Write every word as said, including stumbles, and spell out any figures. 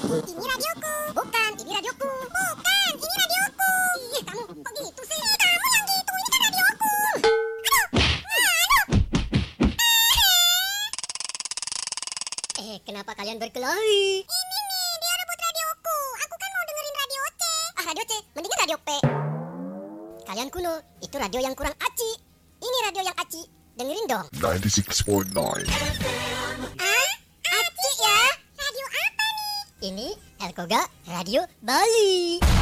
Ini radioku. Bukan, ini radioku. Bukan, ini radioku. Ih, kamu kok gitu sih? Kamu yang gitu, ini kan radioku. Aduh, aduh. Eh, kenapa kalian berkelahi? Ini nih, dia rebut radioku. Aku kan mau dengerin radio C. Ah, radio C, mendingan radio P. Kalian kuno, itu radio yang kurang aci. Ini radio yang aci. Dengerin dong. ninety-six point nine. Ah, aci ya? Radio apa nih? Ini Elkoga Radio Bali.